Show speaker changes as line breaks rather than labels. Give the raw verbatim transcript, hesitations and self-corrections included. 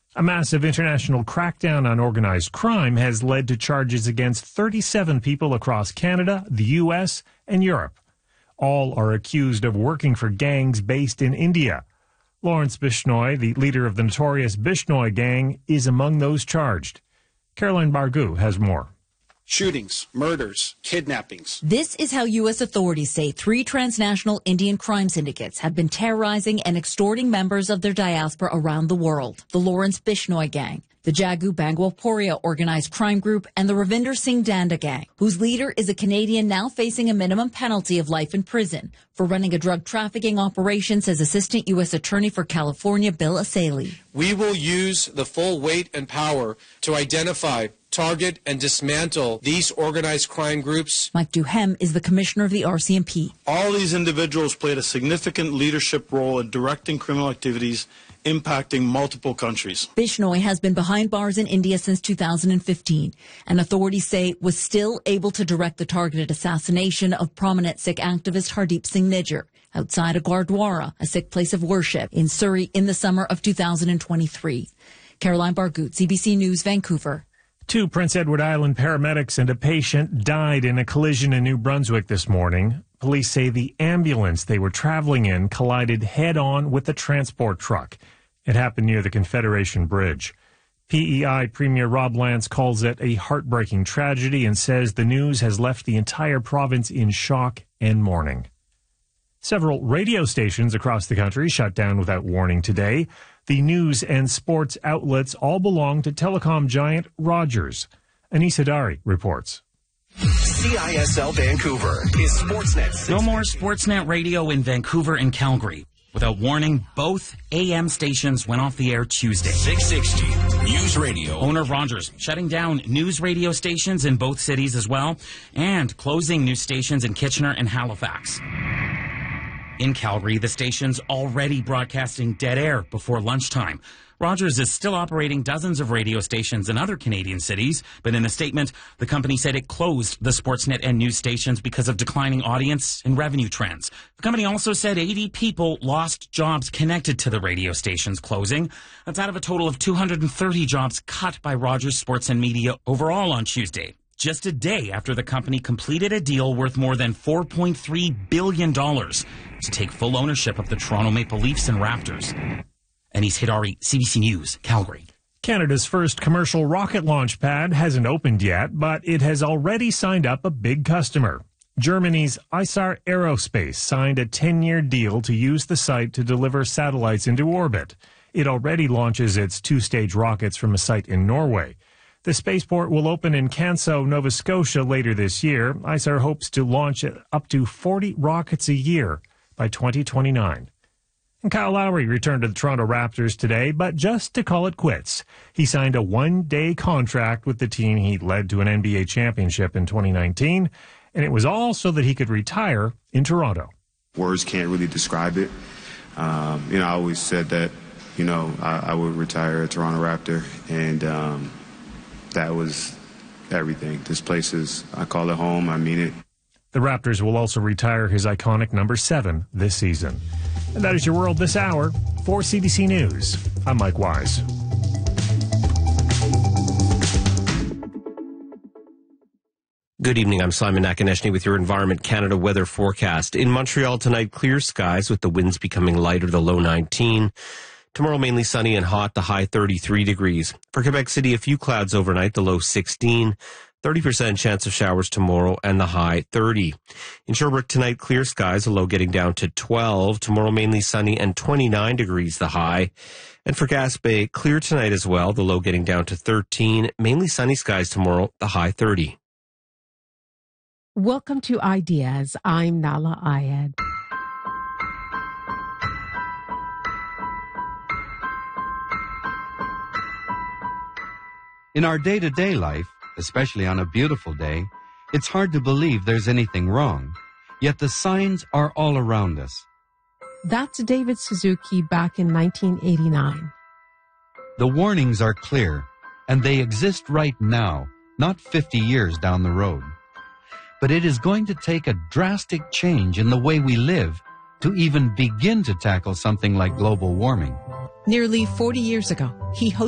A massive international crackdown on organized crime has led to charges against thirty-seven people across Canada, the U S, and Europe. All are accused of working for gangs based in India. Lawrence Bishnoi, the leader of the notorious Bishnoi gang, is among those charged. Caroline Bargu has more.
Shootings, murders, kidnappings.
This is how U S authorities say three transnational Indian crime syndicates have been terrorizing and extorting members of their diaspora around the world. The Lawrence Bishnoi gang, the Jagu Bangwalporia organized crime group, and the Ravinder Singh Danda gang, whose leader is a Canadian now facing a minimum penalty of life in prison for running a drug trafficking operation, says Assistant U S Attorney for California Bill Asali.
We will use the full weight and power to identify, target, and dismantle these organized crime groups.
Mike Duhem is the commissioner of the R C M P.
All these individuals played a significant leadership role in directing criminal activities impacting multiple countries.
Bishnoi has been behind bars in India since two thousand fifteen, and authorities say was still able to direct the targeted assassination of prominent Sikh activist Hardeep Singh Nijjar outside a Gurdwara, a Sikh place of worship, in Surrey in the summer of two thousand twenty-three. Caroline Bargut, C B C News, Vancouver.
Two Prince Edward Island paramedics and a patient died in a collision in New Brunswick this morning. Police say the ambulance they were traveling in collided head-on with a transport truck. It happened near the Confederation Bridge. P E I Premier Rob Lance calls it a heartbreaking tragedy and says the news has left the entire province in shock and mourning. Several radio stations across the country shut down without warning today. The news and sports outlets all belong to telecom giant Rogers. Anisa Dari reports.
C I S L Vancouver is Sportsnet.
No more Sportsnet radio in Vancouver and Calgary. Without warning, both A M stations went off the air Tuesday.
six sixty News Radio.
Owner of Rogers shutting down news radio stations in both cities as well, and closing news stations in Kitchener and Halifax. In Calgary, the station's already broadcasting dead air before lunchtime. Rogers is still operating dozens of radio stations in other Canadian cities, but in a statement, the company said it closed the Sportsnet and news stations because of declining audience and revenue trends. The company also said eighty people lost jobs connected to the radio stations closing. That's out of a total of two hundred thirty jobs cut by Rogers Sports and Media overall on Tuesday, just a day after the company completed a deal worth more than four point three billion dollars to take full ownership of the Toronto Maple Leafs and Raptors. Anise Hidari, C B C News, Calgary.
Canada's first commercial rocket launch pad hasn't opened yet, but it has already signed up a big customer. Germany's Isar Aerospace signed a ten-year deal to use the site to deliver satellites into orbit. It already launches its two-stage rockets from a site in Norway. The spaceport will open in Canso, Nova Scotia later this year. Isar hopes to launch up to forty rockets a year by twenty twenty-nine. And Kyle Lowry returned to the Toronto Raptors today, but just to call it quits. He signed a one-day contract with the team he led to an N B A championship in twenty nineteen, and it was all so that he could retire in Toronto.
Words can't really describe it. Um, you know, I always said that, you know, I, I would retire a Toronto Raptor, and um, that was everything. This place is, I call it home, I mean it.
The Raptors will also retire his iconic number seven this season. And that is your world this hour. For C B C News, I'm Mike Wise.
Good evening. I'm Simon Nakonechny with your Environment Canada weather forecast. In Montreal tonight, clear skies with the winds becoming lighter, the low nineteen. Tomorrow, mainly sunny and hot, the high thirty-three degrees. For Quebec City, a few clouds overnight, the low sixteen. thirty percent chance of showers tomorrow and the high thirty. In Sherbrooke tonight, clear skies, the low getting down to twelve. Tomorrow, mainly sunny and twenty-nine degrees, the high. And for Gaspé, clear tonight as well, the low getting down to thirteen. Mainly sunny skies tomorrow, the high thirty.
Welcome to Ideas. I'm Nala Ayed.
In our day-to-day life, especially on a beautiful day, it's hard to believe there's anything wrong. Yet the signs are all around us.
That's David Suzuki back in nineteen eighty-nine.
The warnings are clear, and they exist right now, not fifty years down the road. But it is going to take a drastic change in the way we live to even begin to tackle something like global warming.
Nearly forty years ago, he hosted